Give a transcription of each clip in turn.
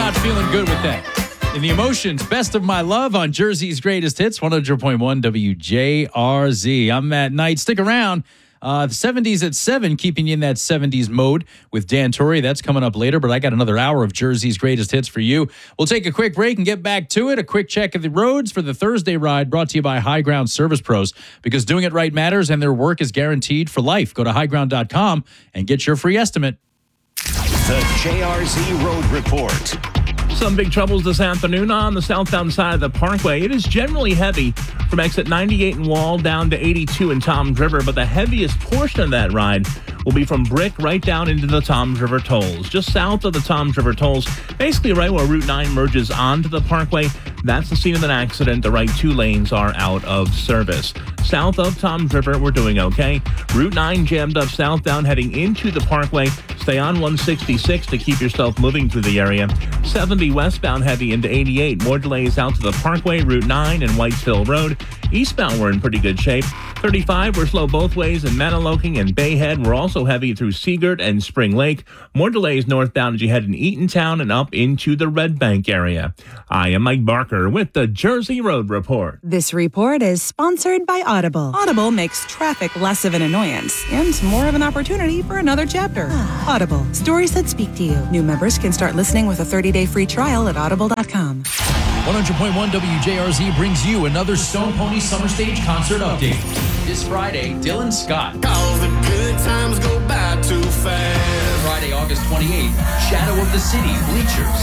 not feeling good with that. In the Emotions, Best of My Love on Jersey's Greatest Hits, 100.1 WJRZ. I'm Matt Knight. Stick around. The 70s at 7, keeping you in that 70s mode with Dan Torrey. That's coming up later, but I got another hour of Jersey's Greatest Hits for you. We'll take a quick break and get back to it. A quick check of the roads for the Thursday ride brought to you by High Ground Service Pros, because doing it right matters and their work is guaranteed for life. Go to highground.com and get your free estimate. The JRZ Road Report. Some big troubles this afternoon on the southbound side of the Parkway. It is generally heavy from exit 98 in Wall down to 82 in Toms River, but the heaviest portion of that ride will be from Brick right down into the Toms River tolls. Just south of the Toms River tolls, basically right where Route 9 merges onto the Parkway. That's the scene of an accident. The right 2 lanes are out of service. South of Toms River, we're doing okay. Route 9 jammed up southbound heading into the Parkway. Stay on 166 to keep yourself moving through the area. 70 westbound heavy into 88. More delays out to the Parkway, Route 9 and Whitesville Road. Eastbound, we're in pretty good shape. 35, we're slow both ways in Manaloking and Bayhead. We're also heavy through Seagirt and Spring Lake. More delays northbound as you head in Eatontown and up into the Red Bank area. I am Mike Barker with the Jersey Road Report. This report is sponsored by Audible. Audible makes traffic less of an annoyance and more of an opportunity for another chapter. Audible, stories that speak to you. New members can start listening with a 30-day free trial at audible.com. 100.1 WJRZ brings you another Stone Pony Summer Stage concert update. This Friday, Dylan Scott. All the good times go by too fast. Friday, August 28th, Shadow of the City, Bleachers.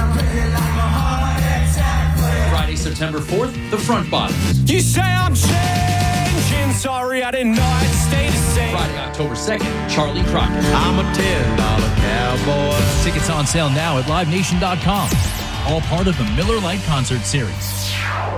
Friday, September 4th, The Front Bottoms. You say I'm changing, sorry I didn't know I'd stay the same. Friday, October 2nd, Charlie Crocker. I'm a $10 cowboy. Tickets on sale now at livenation.com. All part of the Miller Lite Concert Series.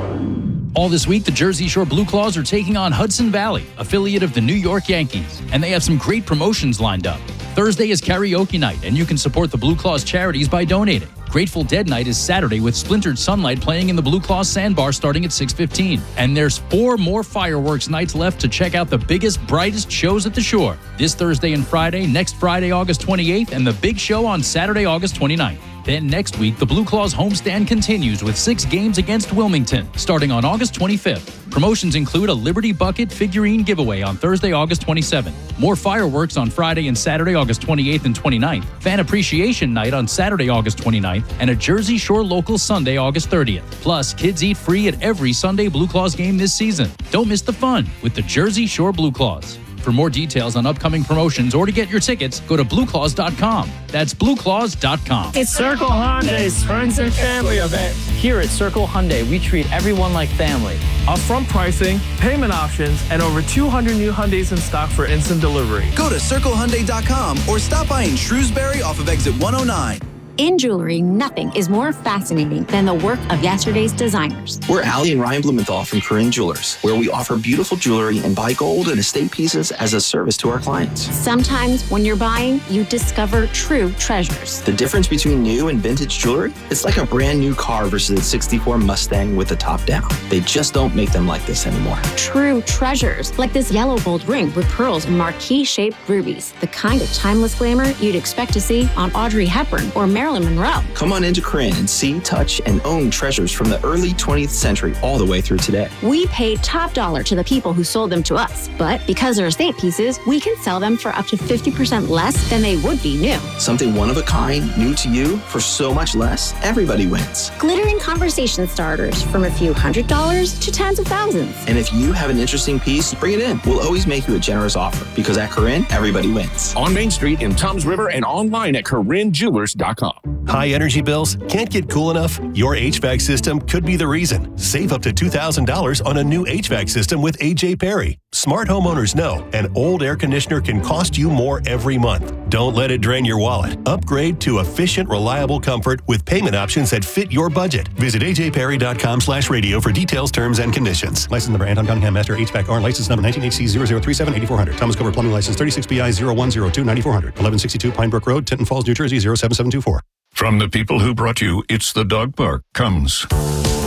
All this week, the Jersey Shore Blue Claws are taking on Hudson Valley, affiliate of the New York Yankees, and they have some great promotions lined up. Thursday is karaoke night, and you can support the Blue Claws charities by donating. Grateful Dead Night is Saturday with Splintered Sunlight playing in the Blue Claws Sandbar starting at 6:15. And there's 4 more fireworks nights left to check out the biggest, brightest shows at the shore. This Thursday and Friday, next Friday, August 28th, and the big show on Saturday, August 29th. Then next week, the Blue Claws homestand continues with 6 games against Wilmington, starting on August 25th. Promotions include a Liberty Bucket figurine giveaway on Thursday, August 27th. More fireworks on Friday and Saturday, August 28th and 29th. Fan Appreciation Night on Saturday, August 29th. And a Jersey Shore local Sunday, August 30th. Plus, kids eat free at every Sunday Blue Claws game this season. Don't miss the fun with the Jersey Shore Blue Claws. For more details on upcoming promotions or to get your tickets, go to blueclaws.com. That's blueclaws.com. It's Circle Hyundai's Friends and Family event. Here at Circle Hyundai, we treat everyone like family. Upfront pricing, payment options, and over 200 new Hyundais in stock for instant delivery. Go to CircleHyundai.com or stop by in Shrewsbury off of exit 109. In jewelry, nothing is more fascinating than the work of yesterday's designers. We're Allie and Ryan Blumenthal from Corinne Jewelers, where we offer beautiful jewelry and buy gold and estate pieces as a service to our clients. Sometimes when you're buying, you discover true treasures. The difference between new and vintage jewelry? It's like a brand new car versus a 64 Mustang with the top down. They just don't make them like this anymore. True treasures, like this yellow gold ring with pearls and marquise-shaped rubies. The kind of timeless glamour you'd expect to see on Audrey Hepburn or Marilyn Monroe. Come on into Corinne and see, touch, and own treasures from the early 20th century all the way through today. We paid top dollar to the people who sold them to us, but because they're estate pieces, we can sell them for up to 50% less than they would be new. Something one of a kind, new to you, for so much less, everybody wins. Glittering conversation starters from a few $100s to tens of thousands. And if you have an interesting piece, bring it in. We'll always make you a generous offer because at Corinne, everybody wins. On Main Street in Toms River and online at CorinneJewelers.com. High energy bills? Can't get cool enough? Your HVAC system could be the reason. Save up to $2,000 on a new HVAC system with AJ Perry. Smart homeowners know an old air conditioner can cost you more every month. Don't let it drain your wallet. Upgrade to efficient, reliable comfort with payment options that fit your budget. Visit ajperry.com/radio for details, terms, and conditions. License number Anton Cunningham Master HVAC-R. License number 19HC0037-8400. Thomas Cover Plumbing License 36BI0102-9400. 1162 Pine Brook Road, Tinton Falls, New Jersey 07724. From the people who brought you It's the Dog Park comes